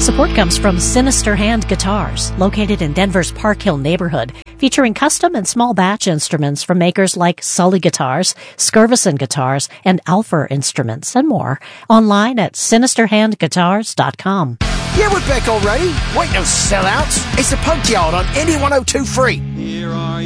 Support comes from Sinister Hand Guitars, located in Denver's Park Hill neighborhood, featuring custom and small batch instruments from makers like Sully Guitars, Skirvison Guitars, and Alfer Instruments, and more. Online at sinisterhandguitars.com. Yeah, we're back already. Wait, no sellouts. It's the Punk Yard on NE 102.3.